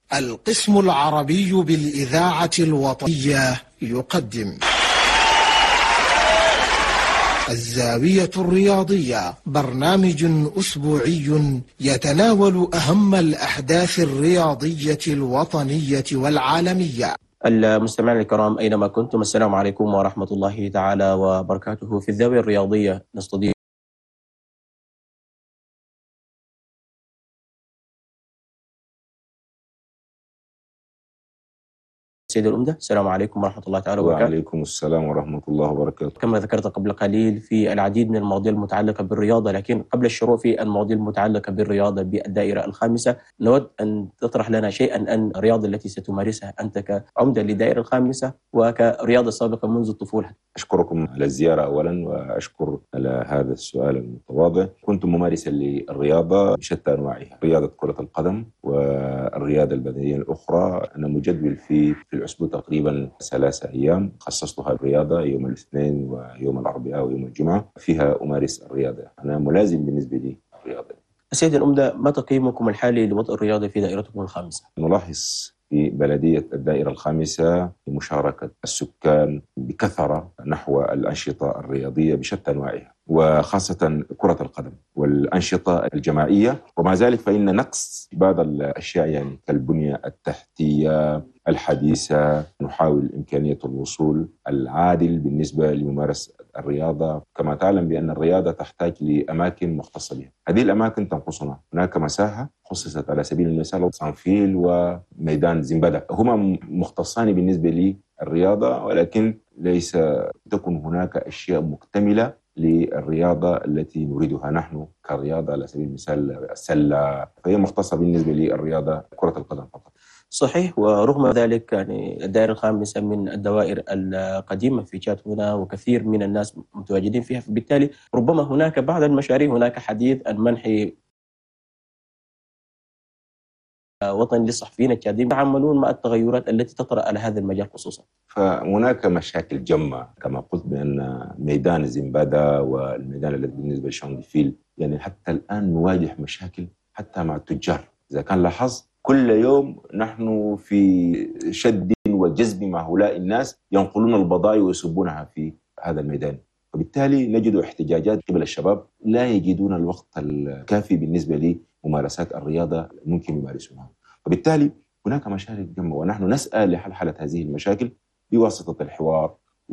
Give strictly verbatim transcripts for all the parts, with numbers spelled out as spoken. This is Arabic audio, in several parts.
القسم العربي بالإذاعة الوطنية يقدم الزاوية الرياضية، برنامج أسبوعي يتناول أهم الأحداث الرياضية الوطنية والعالمية. المستمعين الكرام أينما كنتم، السلام عليكم ورحمة الله تعالى وبركاته. في الزاوية الرياضية نستضيف سيد الأمدة. السلام عليكم ورحمة الله تعالى وبركاته. وعليكم السلام ورحمة الله وبركاته. كما ذكرت قبل قليل في العديد من المواضيع المتعلقة بالرياضة، لكن قبل الشروع في المواضيع المتعلقة بالرياضة بالدائرة الخامسة نود أن تطرح لنا شيئا عن الرياضة التي ستمارسها أنت كعمدة للدائرة الخامسة وكرياضة سابقة منذ الطفولة. أشكركم على الزيارة أولا، وأشكر على هذا السؤال المتواضع. كنت ممارسا للرياضة بشتى أنواعها، رياضة كرة القدم والرياضة البدنية الأخرى. أنا مجدول في في الأسبوع تقريبا ثلاثة أيام خصصتها الرياضة، يوم الاثنين ويوم الأربعاء ويوم الجمعة، فيها أمارس الرياضة. أنا ملازم بالنسبة لي الرياضة. سيد الأمدة، ما تقييمكم الحالي لوضع الرياضة في دائرتكم الخامسة؟ نلاحظ في بلدية الدائرة الخامسة مشاركة السكان بكثرة نحو الأنشطة الرياضية بشتى أنواعها، وخاصة كرة القدم والأنشطة الجماعية. ومع ذلك فإن نقص بعض الأشياء يعني كالبنية التحتية الحديثة. نحاول إمكانية الوصول العادل بالنسبة لممارسة الرياضة. كما تعلم بأن الرياضة تحتاج لأماكن مختصة بها، هذه الأماكن تنقصنا. هناك مساحة خصصت على سبيل المثال صنفيل وميدان زنبدة، هما مختصان بالنسبة للرياضة، ولكن ليس تكون هناك أشياء مكتملة للرياضة التي نريدها نحن كرياضة. على سبيل المثال السلة فهي مختصة بالنسبة للرياضة كرة القدم فقط. صحيح. ورغم ذلك يعني الدائرة الخامسة من الدوائر القديمة في تشاد هنا، وكثير من الناس متواجدين فيها، فبالتالي ربما هناك بعض المشاريع، هناك حديث عن منح وطني للصحفيين التشاديين يتعاملون مع التغيرات التي تطرأ على هذا المجال خصوصا. فهناك مشاكل جمة كما قلت، بأن ميدان زنبادة والميدان الذي بالنسبة لشاندفيل يعني حتى الآن نواجه مشاكل حتى مع التجار. إذا كان لاحظ كل يوم نحن في شد وجذب مع هؤلاء الناس ينقلون البضائع ويصبونها في هذا الميدان، وبالتالي نجد احتجاجات قبل الشباب لا يجدون الوقت الكافي بالنسبة لممارسات الرياضة ممكن يمارسونها. وبالتالي هناك مشاكل جمة، ونحن نسعى لحل هذه المشاكل بواسطة الحوار،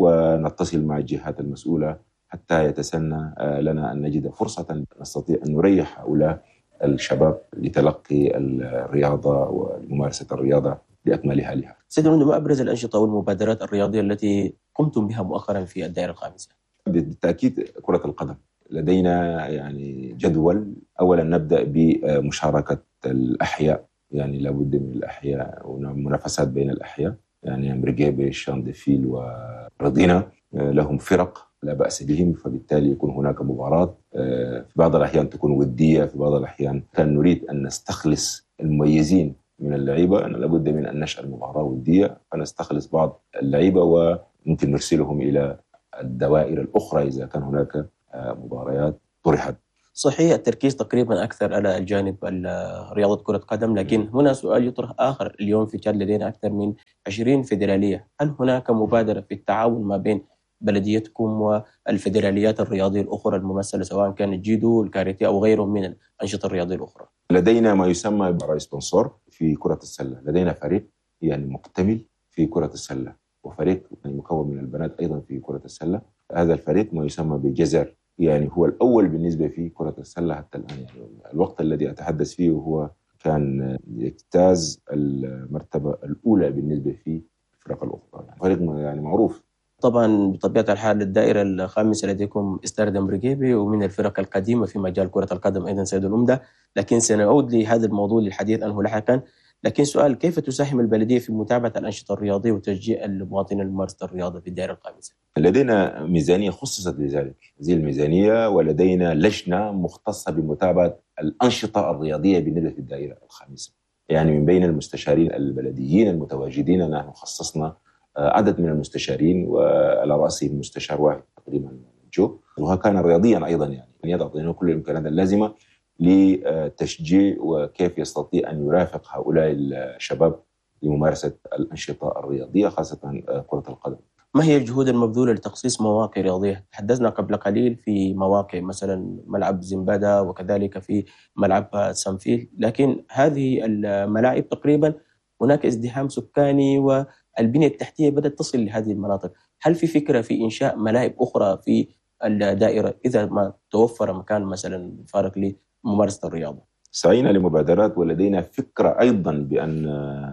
ونتصل مع الجهات المسؤولة حتى يتسنى لنا أن نجد فرصة نستطيع أن نريح هؤلاء الشباب لتلقي الرياضة وممارسة الرياضة بأكملها لها. سيد الأمدة، ما أبرز الأنشطة والمبادرات الرياضية التي قمتم بها مؤخرا في الدائرة الخامسة؟ بالتأكيد كرة القدم. لدينا يعني جدول. أولا نبدأ بمشاركة الأحياء، يعني لابد من الأحياء ومنافسات بين الأحياء، يعني أمريكيبي شاندفيل ورضينا لهم فرق لا بأس بهم، فبالتالي يكون هناك مباراة. في بعض الأحيان تكون ودية، في بعض الأحيان كان نريد أن نستخلص المميزين من اللعيبة، أنا لابد من أن نشأ المباراة ودية، فنستخلص بعض اللعيبة وممكن نرسلهم إلى الدوائر الأخرى إذا كان هناك مباريات طرحت. صحيح، التركيز تقريبا أكثر على الجانب رياضة كرة قدم، لكن هنا سؤال يطرح آخر. اليوم في تشاد لدينا أكثر من عشرين فيدرالية، هل هناك مبادرة في التعاون ما بين بلديتكم والفيدراليات الرياضية الأخرى الممثلة، سواء كان الجيدو، الكاراتيه أو غيرهم من الأنشطة الرياضية الأخرى؟ لدينا ما يسمى برئيس سبونسور في كرة السلة. لدينا فريق يعني مكتمل في كرة السلة، وفريق يعني مكون من البنات أيضا في كرة السلة. هذا الفريق ما يسمى بجزر، يعني هو الأول بالنسبة في كرة السلة حتى الآن. يعني الوقت الذي أتحدث فيه هو كان يجتاز المرتبة الأولى بالنسبة في الفرق الأخرى، يعني فريق يعني معروف. طبعا بطبيعة الحال الدائرة الخامسة لديكم استاد أمريكيبي، ومن الفرق القديمة في مجال كرة القدم أيضا سيد الأمدة، لكن سنعود لهذا الموضوع للحديث عنه لاحقا. لكن سؤال، كيف تساهم البلدية في متابعة الأنشطة الرياضية وتشجيع المواطنين لممارسة الرياضة في الدائرة الخامسة؟ لدينا ميزانية خصصت لذلك، هذه الميزانية، ولدينا لجنة مختصة بمتابعة الأنشطة الرياضية بالنسبة في الدائرة الخامسة. يعني من بين المستشارين البلديين المتواجدين نحن خصصنا عدد من المستشارين، وعلى رأسهم مستشار واحد تقريبا جو، وهو كان رياضيا أيضا، يعني يضع كل الإمكانات اللازمة لتشجيع وكيف يستطيع أن يرافق هؤلاء الشباب لممارسة الأنشطة الرياضية خاصة كرة القدم. ما هي الجهود المبذولة لتخصيص مواقع رياضية؟ تحدثنا قبل قليل في مواقع مثلا ملعب زنبدا وكذلك في ملعب سانفيل، لكن هذه الملاعب تقريبا هناك ازدحام سكاني والبنية التحتية بدأت تصل لهذه المناطق. هل في فكرة في إنشاء ملاعب أخرى في الدائرة إذا ما توفر مكان مثلا فارق لممارسة الرياضة؟ سعينا لمبادرات ولدينا فكرة أيضا بأن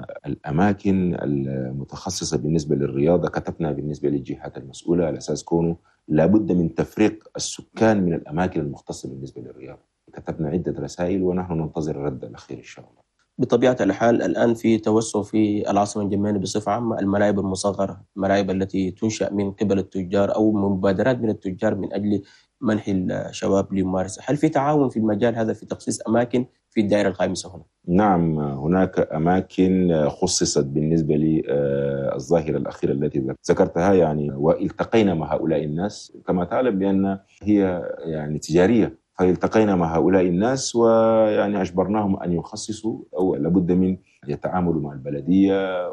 الأماكن المتخصصة بالنسبة للرياضة كتبنا بالنسبة للجهات المسؤولة على أساس كونه لابد من تفريق السكان من الأماكن المختصة بالنسبة للرياضة. كتبنا عدة رسائل ونحن ننتظر الرد الأخير إن شاء الله. بطبيعة الحال الآن في توسع في العاصمة الجميانية بصفة عامة الملاعب المصغرة، الملاعب التي تنشأ من قبل التجار أو من مبادرات من التجار من أجل منح الشباب للممارسة. هل في تعاون في المجال هذا في تخصيص أماكن في الدائرة الخامسة هنا؟ نعم، هناك أماكن خصصت بالنسبة للظاهرة الأخيرة التي ذكرتها يعني، والتقينا مع هؤلاء الناس. كما تعلم بأن هي يعني تجارية، فالتقينا مع هؤلاء الناس ويعني أجبرناهم أن يخصصوا أو لابد من يتعاملوا مع البلدية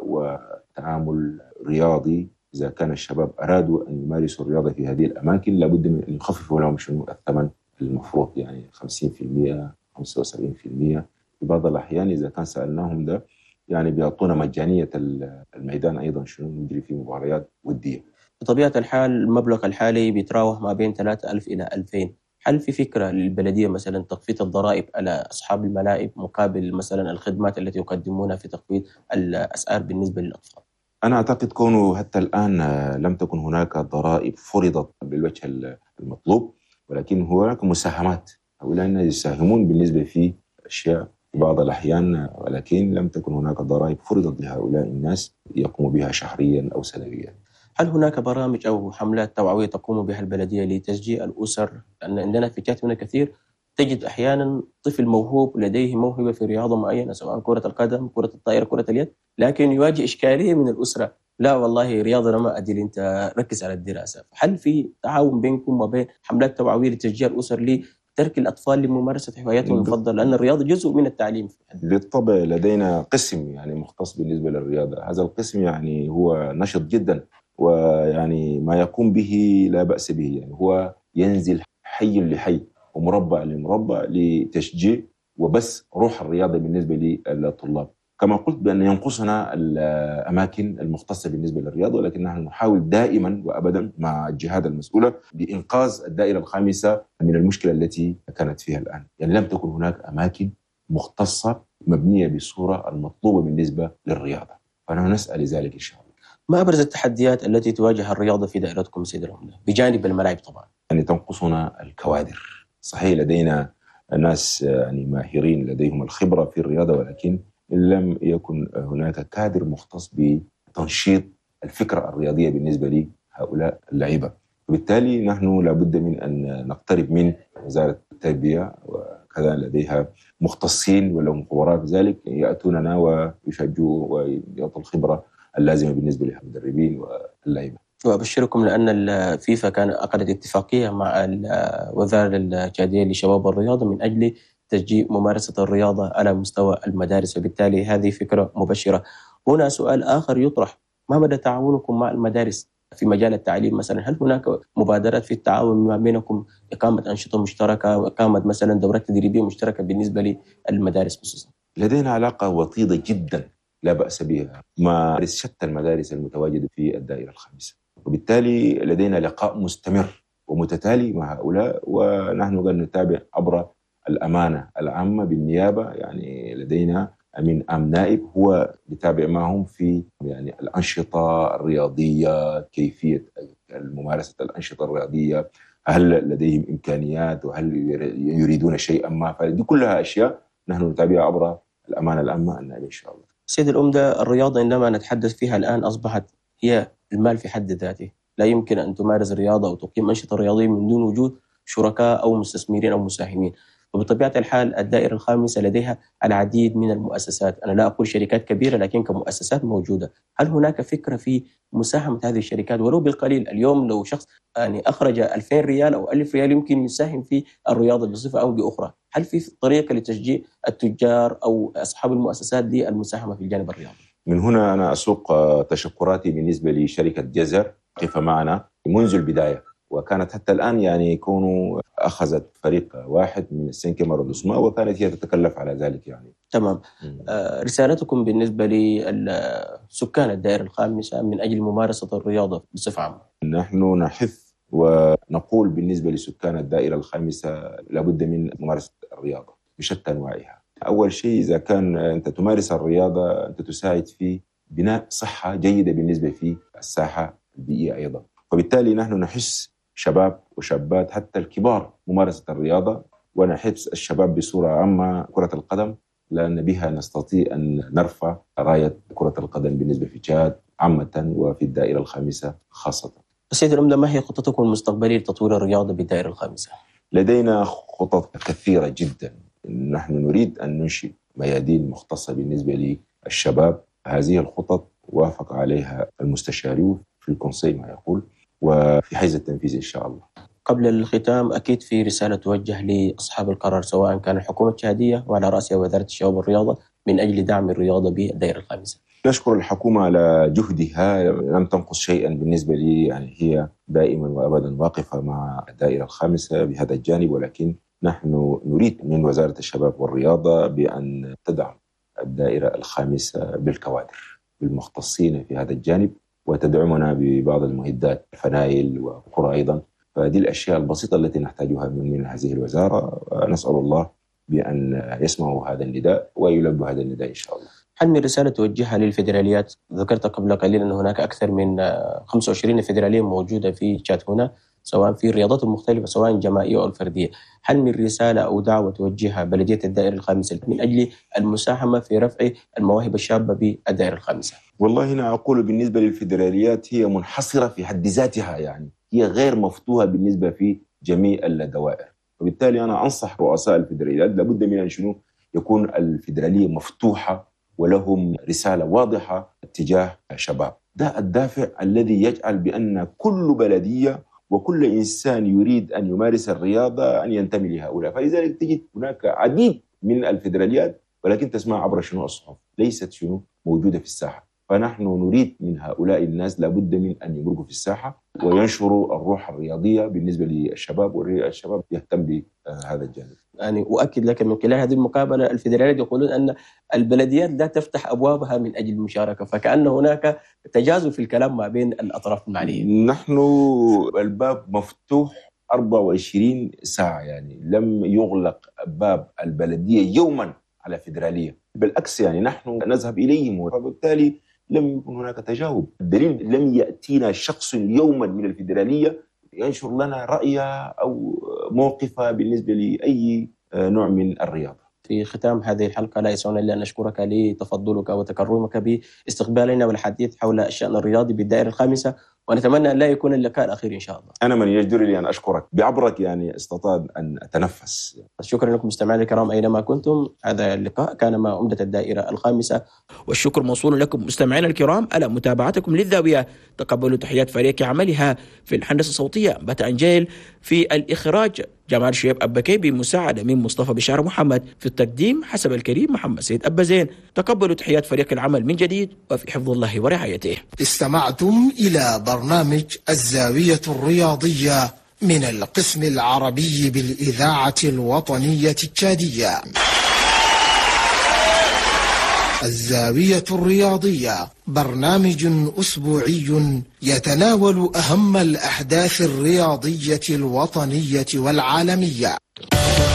وتعامل رياضي. إذا كان الشباب أرادوا أن يمارسوا الرياضة في هذه الأماكن لابد من أن يخففوا لهم شنو الثمن المفروض، يعني خمسين بالمئة خمسة وسبعين بالمئة في بعض الأحيان. إذا كان سألناهم ده يعني بيعطونا مجانية الميدان أيضا شنو نجري فيه مباريات ودية. بطبيعة الحال المبلغ الحالي بيتراوح ما بين ثلاثة آلاف إلى ألفين. هل في فكرة للبلدية مثلا تخفيض الضرائب على أصحاب الملاعب مقابل مثلا الخدمات التي يقدمونها في تخفيض الأسعار بالنسبة للأطفال؟ أنا أعتقد كونه حتى الآن لم تكن هناك ضرائب فرضت بالوجه المطلوب، ولكن هناك مساهمات. هؤلاء الناس يساهمون بالنسبة في أشياء في بعض الأحيان، ولكن لم تكن هناك ضرائب فرضت لهؤلاء الناس يقوموا بها شهريا أو سنويا. هل هناك برامج أو حملات توعوية تقوم بها البلدية لتشجيع الأسر؟ لأن عندنا في كاتبنا كثير تجد أحيانا طفل موهوب لديه موهبة في رياضة معينة سواء كرة القدم، كرة الطائرة، كرة اليد، لكن يواجه إشكالية من الأسرة، لا والله رياضة ما أدري أنت ركز على الدراسة. هل في تعاون بينكم وبين حملات توعوية لتشجيع الأسر لترك الأطفال لممارسة هواياتهم المفضلة، لأن الرياضة جزء من التعليم؟ بالطبع لدينا قسم يعني مختص بالنسبة للرياضة. هذا القسم يعني هو نشط جدا، ويعني ما يقوم به لا بأس به. يعني هو ينزل حي لحي ومربع لمربع لتشجيع وبس روح الرياضة بالنسبة للطلاب. كما قلت بأن ينقصنا الأماكن المختصة بالنسبة للرياضة، ولكن نحن نحاول دائما وأبدا مع الجهات المسؤولة بإنقاذ الدائرة الخامسة من المشكلة التي كانت فيها الآن. يعني لم تكن هناك أماكن مختصة مبنية بالصورة المطلوبة بالنسبة للرياضة، فنحن نسأل لذلك إن شاء الله. ما أبرز التحديات التي تواجه الرياضة في دائرتكم سيد العمدة بجانب الملاعب طبعا؟ يعني تنقصنا الكوادر. صحيح لدينا ناس يعني ماهرين لديهم الخبرة في الرياضة، ولكن لم يكن هناك كادر مختص بتنشيط الفكرة الرياضية بالنسبة لهؤلاء اللعيبة. وبالتالي نحن لابد من أن نقترب من وزارة التربية، وكذا لديها مختصين ولهم خبراء في ذلك يأتوننا ويشجعوا ويعطوا الخبرة اللازمة بالنسبة للمدربين واللعيبة. وأبشركم لأن الفيفا كان عقدت اتفاقية مع الوزارة الجادية للشباب والرياضة من أجل تشجيع ممارسة الرياضة على مستوى المدارس، وبالتالي هذه فكرة مبشرة. هنا سؤال آخر يطرح: ما مدى تعاونكم مع المدارس في مجال التعليم مثلا؟ هل هناك مبادرات في التعاون ما بينكم، إقامة أنشطة مشتركة وإقامة مثلا دورات تدريبية مشتركة بالنسبة للمدارس خصوصا؟ لدينا علاقة وطيدة جدا لا بأس بها مع شتى المدارس المتواجدة في الدائرة الخامسة، وبالتالي لدينا لقاء مستمر ومتتالي مع هؤلاء، ونحن قد نتابع عبر الأمانة العامة بالنيابة. يعني لدينا أمين أم نائب هو يتابع معهم في يعني الأنشطة الرياضية، كيفية ممارسة الأنشطة الرياضية، هل لديهم إمكانيات وهل يريدون شيئا ما. فدي كلها أشياء نحن نتابعها عبر الأمانة العامة النائبة إن شاء الله. سيد العمدة، الرياضة عندما نتحدث فيها الآن أصبحت هي المال في حد ذاته. لا يمكن أن تمارس الرياضة أو تقيم أنشطة رياضية من دون وجود شركاء أو مستثمرين أو مساهمين. وبطبيعة الحال الدائرة الخامسة لديها العديد من المؤسسات، أنا لا أقول شركات كبيرة لكن كمؤسسات موجودة. هل هناك فكرة في مساهمة هذه الشركات ولو بالقليل؟ اليوم لو شخص يعني أخرج ألفين ريال أو ألف ريال يمكن يساهم في الرياضة بصفة أو بأخرى. هل في طريقة لتشجيع التجار أو أصحاب المؤسسات للمساهمة في الجانب الرياضي؟ من هنا أنا أسوق تشكراتي بالنسبة لشركة جزر قف معنا منذ البداية، وكانت حتى الآن يعني يكونوا أخذت فريق واحد من السنكمر والأسماء وكانت هي تتكلف على ذلك يعني. تمام. آه رسالتكم بالنسبة لسكان الدائرة الخامسة من أجل ممارسة الرياضة بصفة عامة؟ نحن نحث ونقول بالنسبة لسكان الدائرة الخامسة لابد من ممارسة الرياضة بشتى أنواعها. أول شيء إذا كان أنت تمارس الرياضة أنت تساعد في بناء صحة جيدة بالنسبة في الساحة البيئية أيضا، وبالتالي نحن نحس شباب وشابات حتى الكبار ممارسة الرياضة، ونحس الشباب بصورة عامة كرة القدم، لأن بها نستطيع أن نرفع راية كرة القدم بالنسبة في تشاد عامة وفي الدائرة الخامسة خاصة. سيد العمدة، ما هي خطتكم المستقبلية لتطوير الرياضة بالدائرة الخامسة؟ لدينا خطط كثيرة جدا. نحن نريد أن ننشئ ميادين مختصة بالنسبة للشباب. هذه الخطط وافق عليها المستشارون في الكونسي ما يقول، وفي حيز التنفيذ إن شاء الله. قبل الختام، أكيد في رسالة توجه لأصحاب القرار سواء كان الحكومة التشادية وعلى رأسها وزارة الشباب والرياضة من أجل دعم الرياضة بالدائرة الخامسة. نشكر الحكومة على جهدها، لم تنقص شيئا بالنسبة لي، يعني هي دائما وأبدا واقفة مع الدائرة الخامسة بهذا الجانب، ولكن نحن نريد من وزارة الشباب والرياضة بأن تدعم الدائرة الخامسة بالكوادر بالمختصين في هذا الجانب، وتدعمنا ببعض المعدات الفنايل وكرة أيضا. فهذه الأشياء البسيطة التي نحتاجها من, من هذه الوزارة. نسأل الله بأن يسمعوا هذا النداء ويلبوا هذا النداء إن شاء الله. هل من رسالة توجهها للفيدراليات؟ ذكرت قبل قليل أن هناك أكثر من خمسة وعشرين فيدرالية موجودة في تشاد هنا، سواء في الرياضات المختلفة سواء الجماعية أو الفردية. هل من رسالة أو دعوة توجهها بلدية الدائرة الخامسة من أجل المساهمة في رفع المواهب الشابة بالدائرة الخامسة؟ والله أنا أقول بالنسبة للفيدراليات هي منحصرة في حد ذاتها، يعني هي غير مفتوحة بالنسبة في جميع الدوائر، وبالتالي أنا أنصح رؤساء الفيدراليات لابد من أن شنو يكون الفيدرالية مفتوحة ولهم رسالة واضحة اتجاه شباب. ده الدافع الذي يجعل بأن كل بلدية وكل إنسان يريد أن يمارس الرياضة أن ينتمي لهؤلاء. فلذلك تجد هناك عديد من الفيدراليات ولكن تسمع عبر شنو الصحف، ليست شنو موجودة في الساحة. فنحن نريد من هؤلاء الناس لابد من أن يمرقوا في الساحة وينشروا الروح الرياضية بالنسبة للشباب، والشباب يهتم بهذا الجانب. يعني أؤكد لك من خلال هذه المقابلة الفيدراليات يقولون أن البلديات لا تفتح أبوابها من أجل المشاركة، فكأن هناك تجاذب في الكلام ما بين الأطراف المعنية. نحن الباب مفتوح أربعة وعشرين ساعة، يعني لم يغلق باب البلدية يوما على فيدرالية، بالعكس يعني نحن نذهب إليهم، وبالتالي لم يكن هناك تجاوب. الدليل لم يأتينا شخص يوما من الفيدرالية ينشر لنا رأيه أو موقفه بالنسبة لأي نوع من الرياضة. في ختام هذه الحلقة لا يسعنا إلا أن نشكرك لتفضلك وتكرمك باستقبالنا والحديث حول الشأن الرياضي بالدائرة الخامسة، ونتمنى أن لا يكون اللقاء الأخير إن شاء الله. أنا من يجدر لي أن أشكرك، بعبرك يعني استطاع أن أتنفس. شكرا لكم مستمعينا الكرام أينما كنتم. هذا اللقاء كان مع عمدة الدائرة الخامسة، والشكر موصول لكم مستمعينا الكرام على متابعتكم للزاوية. تقبلوا تحيات فريق عملها في الهندسة الصوتية بتا أنجيل، في الإخراج جمال شيب أبكي بمساعدة من مصطفى بشار محمد، في التقديم حسب الكريم محمد سيد أبزين. تقبلوا تحيات فريق العمل من جديد وفي حفظ الله ورعايته. استمعتم إلى برنامج الزاوية الرياضية من القسم العربي بالإذاعة الوطنية التشادية. الزاوية الرياضية برنامج أسبوعي يتناول أهم الأحداث الرياضية الوطنية والعالمية.